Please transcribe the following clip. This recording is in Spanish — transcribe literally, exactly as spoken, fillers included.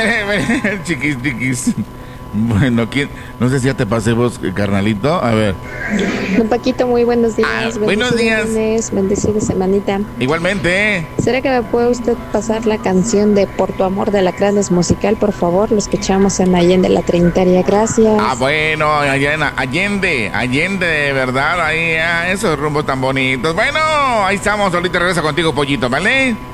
Chiquis, chiquis. Bueno, ¿quién? No sé si ya te pasé vos, carnalito. A ver. Don Paquito, muy buenos días. Ah, buenos días. Lunes, bendecido semanita. Igualmente. ¿Será que me puede usted pasar la canción de Por tu amor de Lacranes musical, por favor? Lo escuchamos en Allende la Trinitaria. Gracias. Ah, bueno, allá en Allende, Allende, de verdad, ahí, ah, esos rumbos tan bonitos. Bueno, ahí estamos, ahorita regreso contigo, pollito, ¿vale?